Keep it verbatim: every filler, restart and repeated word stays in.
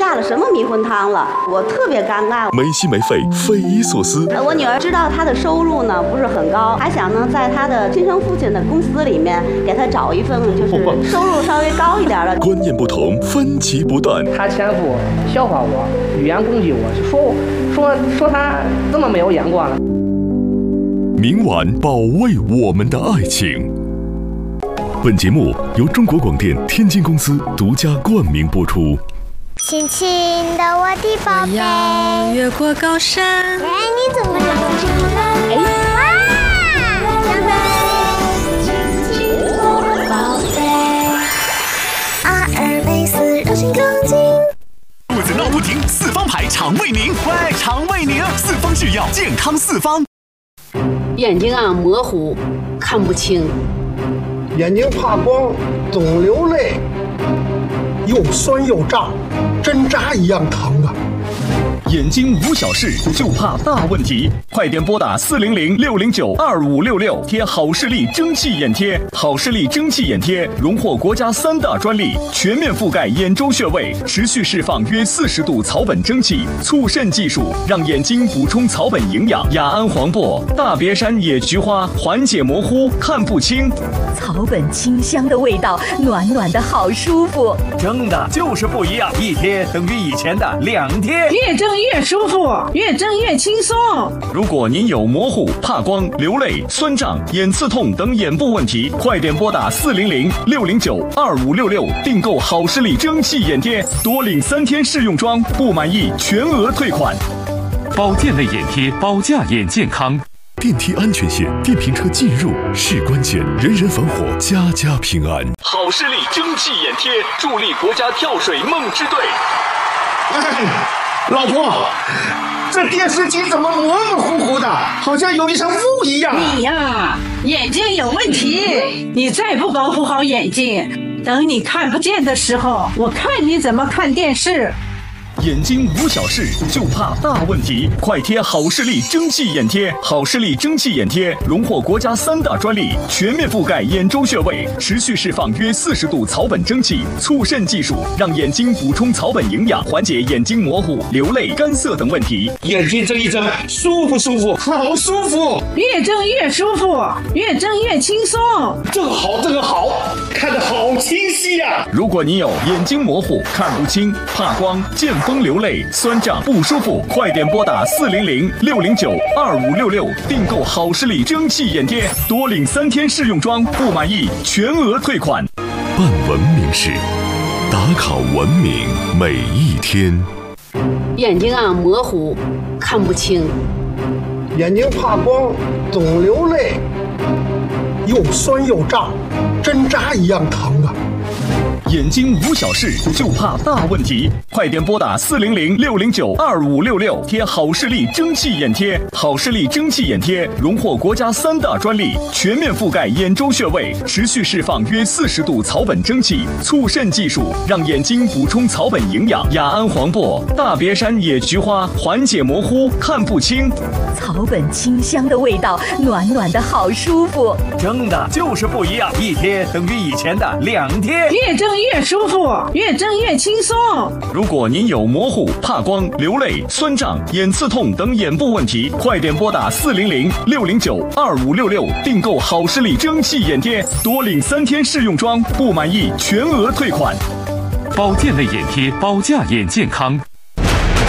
下了什么迷魂汤了，我特别尴尬。 没心没肺，匪夷所思。 我女儿知道她的收入呢不是很高，还想呢在她的亲生父亲的公司里面给她找一份就是收入稍微高一点的。 观念不同，分歧不断。 她前夫笑话我，语言攻击我，说说说她这么没有眼光了。 明晚保卫我们的爱情。本节目由中国广电天津公司独家冠名播出。 亲亲的我的宝贝， 要越过高山。 哎，你怎么这么知道？哎，哇！小贝，亲亲我的宝贝，阿尔卑斯柔性钢筋。 肚子闹不停，四方牌肠胃宁，快肠胃宁，四方制药，健康四方。 眼睛啊模糊，看不清。 眼睛怕光，总流泪，又酸又胀，针扎一样疼啊！ 眼睛无小事，就怕大问题，快点拨打四零零六零九二五六六，贴好视力蒸汽眼贴。好视力蒸汽眼贴荣获国家三大专利，全面覆盖眼周穴位，持续释放约四十度草本蒸汽，促渗技术让眼睛补充草本营养。雅安黄柏、大别山野菊花缓解模糊，看不清。 草本清香的味道，暖暖的好舒服。 蒸的就是不一样，一贴等于以前的两贴， 越蒸越舒服，越蒸越轻松。 如果您有模糊、怕光、流泪、酸胀、眼刺痛等眼部问题，快点拨打四零零六零九二五六六订购好视力蒸汽眼贴，多领三天试用装，不满意全额退款。 保健类眼贴，保驾眼健康。 电梯安全线，电瓶车进入是关键，人人防火，家家平安。 好视力蒸汽眼贴，助力国家跳水梦之队。 哎，老婆，这电视机怎么模模糊糊的，好像有一层雾一样。 你呀，眼睛有问题，你再不保护好眼睛，等你看不见的时候，我看你怎么看电视。 眼睛无小事，就怕大问题，快贴好视力蒸汽眼贴。好视力蒸汽眼贴荣获国家三大专利，全面覆盖眼周穴位，持续释放约四十度草本蒸汽，促渗技术让眼睛补充草本营养，缓解眼睛模糊、流泪、干涩等问题。 眼睛睁一睁，舒服舒服，好舒服， 越睁越舒服，越睁越轻松。 这个好，这个好，看得好清晰呀、啊！ 如果你有眼睛模糊、看不清、怕光、见风流泪、酸胀不舒服，快点拨打四零零六零九二五六六订购好视力蒸汽眼贴，多领三天试用装，不满意全额退款。 办文明事，打卡文明每一天。 眼睛啊模糊，看不清。 眼睛怕光，总流泪，又酸又胀，针扎一样疼啊！ 眼睛无小事，就怕大问题，快点拨打四零零六零九二五六六，贴好视力蒸汽眼贴。好视力蒸汽眼贴荣获国家三大专利，全面覆盖眼周穴位，持续释放约四十度草本蒸汽，促渗技术让眼睛补充草本营养。雅安黄柏、大别山野菊花缓解模糊，看不清。 草本清香的味道，暖暖的好舒服。 蒸的就是不一样，一贴等于以前的两贴， 越蒸越舒服，越蒸越轻松。 如果您有模糊、怕光、流泪、酸胀、眼刺痛等眼部问题，快点拨打四零零六零九二五六六订购好视力蒸汽眼贴，多领三天试用装，不满意全额退款。 保健类眼贴，保驾眼健康。